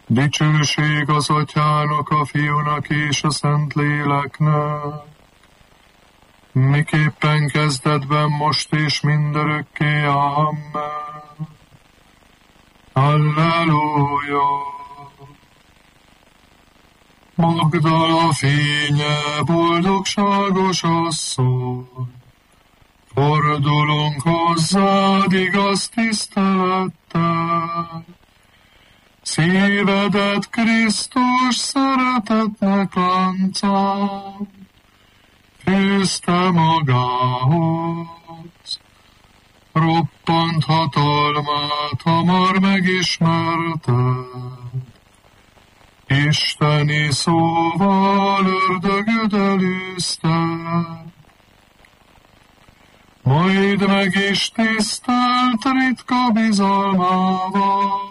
Dicsőség az Atyának, a Fiúnak és a Szentléleknek, miképpen kezdetben, most és mindörökké. Amen. Halleluja! Magdala fénye, boldogságos asszony, fordulunk hozzád igaz tisztelettel. Szívedet Krisztus szeretetnek láncán fűzte magához. Roppant hatalmát hamar megismerted, isteni szóval ördögöd elűzte, majd meg is tisztelt ritka bizalmával,